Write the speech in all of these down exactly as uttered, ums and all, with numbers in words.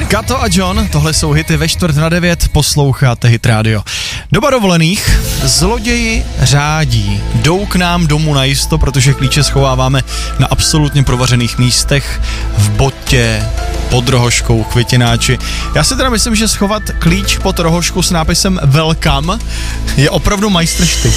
Kato a John, tohle jsou hity ve čtvrt na devět, posloucháte Hit Radio. Doba dovolených, zloději řádí, jdou k nám domů najisto, protože klíče schováváme na absolutně provařených místech, v botě, pod rohoškou, květináči. Já si teda myslím, že schovat klíč pod rohošku s nápisem Welcome je opravdu majstrštyk.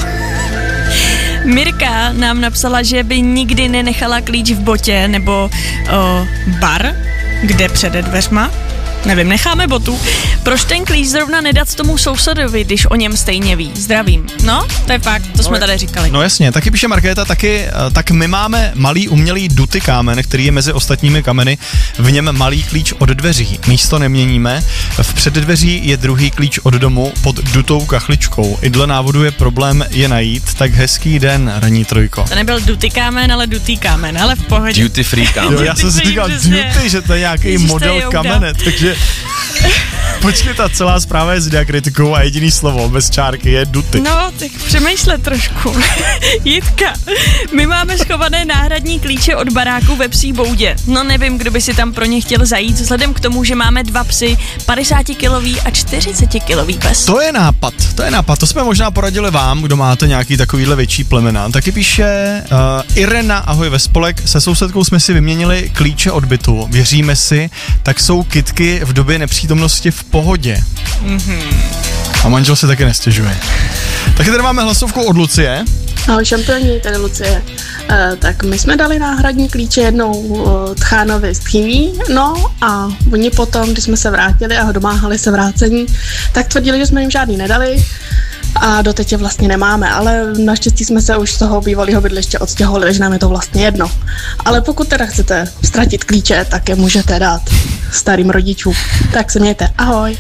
Mirka nám napsala, že by nikdy nenechala klíč v botě nebo o, bar, kde přede dveřma. Nevím, necháme botu. Proč ten klíč zrovna nedat tomu sousedovi, když o něm stejně ví? Zdravím. No, to je fakt, to no jsme tady říkali. No jasně, taky píše Markéta, taky, tak my máme malý umělý duty kámen, který je mezi ostatními kameny, v něm malý klíč od dveří. Místo neměníme, v předdveří je druhý klíč od domu pod dutou kachličkou. I dle návodu je problém je najít, tak hezký den, ranní trojko. To nebyl duty kámen, ale dutý kámen, ale v pohodě. Duty free kámen. Jo, já jsem si říkal duty, že to je nějaký Ježiš, model je kamene, takže počkej, ta celá zpráva je s diakritikou a jediný slovo bez čárky je duty. No, tak přemýšle trošku. Jitka, my máme schované náhradní klíče od baráku ve Psí boudě. No nevím, kdo by si tam pro ně chtěl zajít, vzhledem k tomu, že máme dva psy, padesátikilový a čtyřicetikilový pes. To je nápad, to je nápad, to jsme možná poradili vám, kdo máte nějaký takovýhle větší plemena. Taky píše uh, Irena, ahoj ve spolek, se sousedkou jsme si vyměnili klíče od bytu, věříme si, tak jsou kytky v době nepřítomnosti v pohodě. Mm-hmm. A manžel se taky nestěžuje. Taky tady máme hlasovku od Lucie. Ahoj šampioni, tady Lucie. E, tak my jsme dali náhradní klíče jednou uh, Tchánovi s Tchýní, no a oni potom, když jsme se vrátili a domáhali se vrácení, tak tvrdili, že jsme jim žádný nedali a doteď je vlastně nemáme, ale naštěstí jsme se už z toho bývalého bydliště odstěhovali, takže nám je to vlastně jedno. Ale pokud teda chcete ztratit klíče, tak je můžete dát starým rodičům. Tak se mějte, ahoj.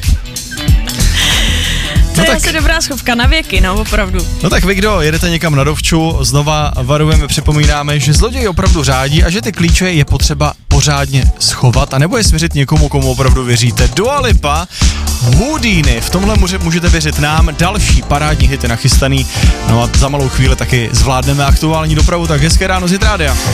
To no je tak asi dobrá schovka na věky, no opravdu. No tak vy, kdo jedete někam na dovču, znova varujeme, připomínáme, že zloděj opravdu řádí a že ty klíče je potřeba pořádně schovat a nebo je svěřit někomu, komu opravdu věříte. Dua Lipa, Houdini, v tomhle můžete věřit nám, další parádní hity nachystaný, no a za malou chvíli taky zvládneme aktuální dopravu, tak hezké ráno z Hit Rádia.